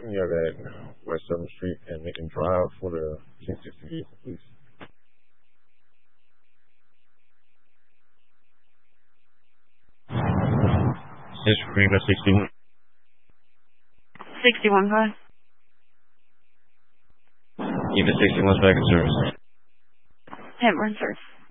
near that West 7th Street and Macon Drive for the 1060 vehicle, please. It's Freeman 61. 61, go ahead. Even 61's back in service. Yeah, we're in service.